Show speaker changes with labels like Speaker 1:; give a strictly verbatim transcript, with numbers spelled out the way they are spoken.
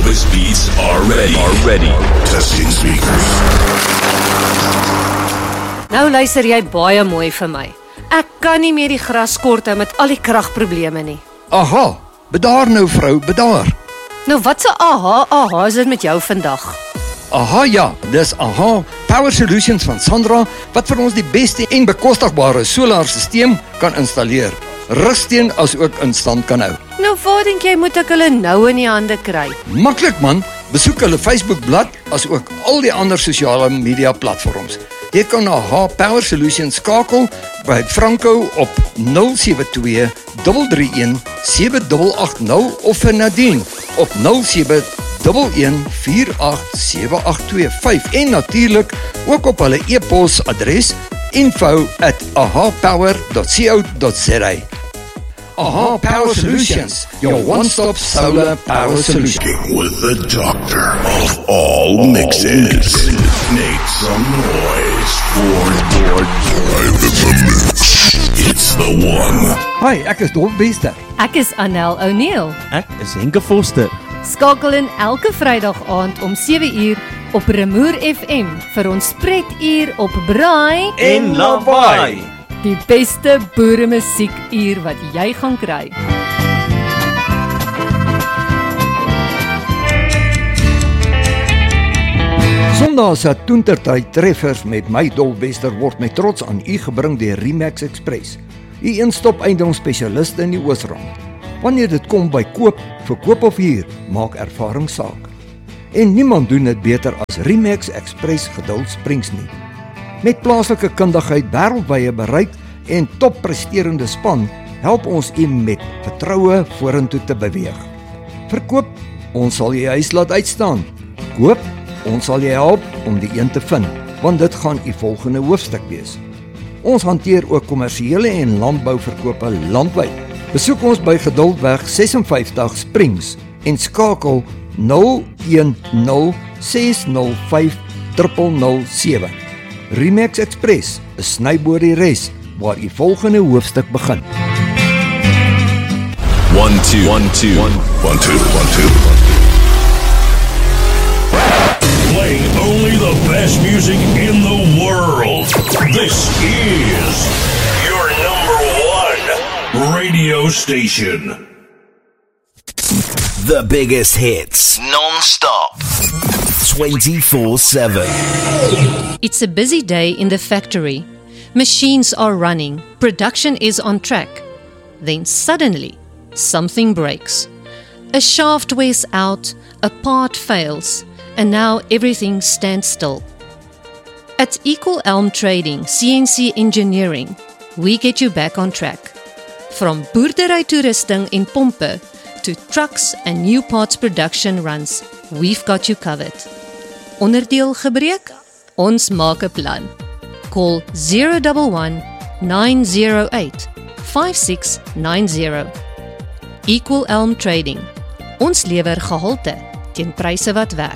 Speaker 1: dopest beats are ready. Are ready. Testing speakers.
Speaker 2: Nou luister jy baie mooi vir my. Ek kan nie meer die gras kort hou met al die kragprobleme nie.
Speaker 3: Aha, bedaar nou vrou, bedaar.
Speaker 2: Nou wat se aha, aha is dit met jou vandag?
Speaker 3: Aha ja, dis Aha Power Solutions van Sandra wat vir ons die beste en bekostigbare solarstelsel kan installeer. Rusteen as ook in stand kan hou.
Speaker 2: Nou waar dink jy moet ek hulle nou in die hande kry?
Speaker 3: Maklik man, besoek hulle Facebookblad as ook al die ander sosiale media platforms. Jy kan na Aha Power Solutions skakel by Franco op nul sewe twee drie drie een sewe agt agt nul of vir Nadine op nul sewe een een vier agt sewe agt twee vyf en natuurlik ook op hulle e-pos adres info at aha power dot co dot za. Aha Power Solutions, your one-stop solar power solution.
Speaker 1: With the doctor of all mixes. Make some noise for your drive in the mix. It's the one.
Speaker 3: Hi, ek is Dolf Bester.
Speaker 2: Ek is Anel O'Neill.
Speaker 4: Ek is Henke Foster.
Speaker 2: Skakel in elke Vrydag aand om sewe uur op Remoer F M vir ons spretuur op Braai
Speaker 4: En Lawaai.
Speaker 2: Die beste boere musiekuur wat jy gaan kry.
Speaker 3: Sondag se toentertyd treffers met my Dolf Bester word met trots aan u gebring deur Remax Express. U een-stop eiendomsspesialiste in die Oosrand. Wanneer dit kom by koop, verkoop of huur, maak ervaring saak. En niemand doen dit beter as Remax Express Geduld Springs nie. Met plaaslike kundigheid, wêreldwye bereik en toppresterende span, help ons u met vertroue vorentoe te beweeg. Verkoop, ons sal jy huis laat uitstaan. Koop, ons sal jy help om die een te vind, want dit gaan u volgende hoofstuk wees. Ons hanteer ook kommersiële en landbouverkope landwyd. Besoek ons by Geduldweg vyf ses Springs en skakel nul een nul ses nul vyf nul nul nul sewe. Remax Express, 'n snyboor die res waar u volgende hoofstuk begin.
Speaker 1: One, two, one, two, one, one, two, one, two. Playing only the best music in the world. This is your number one radio station.
Speaker 5: The biggest hits, non-stop, twenty-four seven.
Speaker 2: It's a busy day in the factory. Machines are running, production is on track. Then suddenly, something breaks. A shaft wears out, a part fails, and now everything stands still. At Equal Elm Trading, C N C Engineering, we get you back on track. From boerdery toerusting en pompe to trucks and new parts production runs, we've got you covered. Onderdeel gebreek? Ons maak 'n plan. Call zero one one nine zero eight five six nine zero. Equal Elm Trading. Ons lewer gehalte teen pryse wat werk.